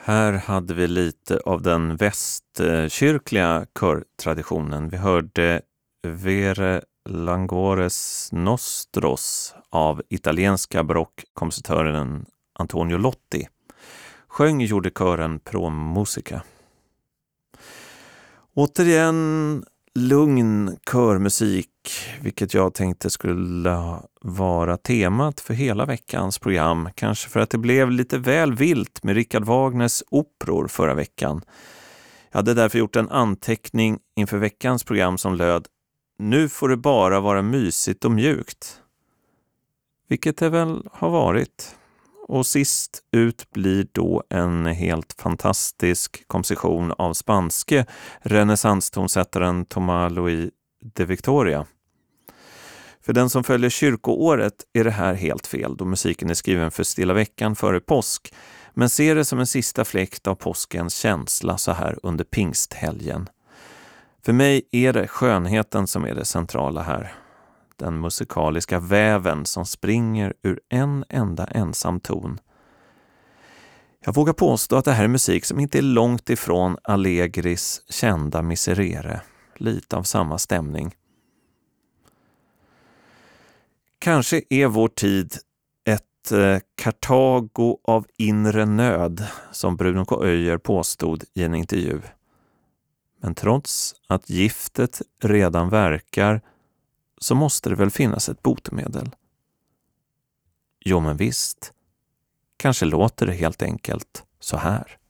Här hade vi lite av den västkyrkliga körtraditionen. Vi hörde Vere Langores Nostros av italienska barockkompositören Antonio Lotti. Sjöng gjorde kören Pro Musica. Återigen lugn körmusik, vilket jag tänkte skulle vara temat för hela veckans program. Kanske för att det blev lite väl vilt med Richard Wagners operor förra veckan. Jag hade därför gjort en anteckning inför veckans program som löd: nu får det bara vara mysigt och mjukt. Vilket det väl har varit. Och sist ut blir då en helt fantastisk komposition av spanske renässanstonsättaren Tomás Luis de Victoria. För den som följer kyrkoåret är det här helt fel, då musiken är skriven för stilla veckan före påsk, men ser det som en sista fläkt av påskens känsla så här under pingsthelgen. För mig är det skönheten som är det centrala här. Den musikaliska väven som springer ur en enda ensam ton. Jag vågar påstå att det här är musik som inte är långt ifrån Allegris kända Miserere. Lite av samma stämning. Kanske är vår tid ett Kartago av inre nöd, som Bruno K. Öijer påstod i en intervju. Men trots att giftet redan verkar så måste det väl finnas ett botemedel. Jo, men visst. Kanske låter det helt enkelt så här.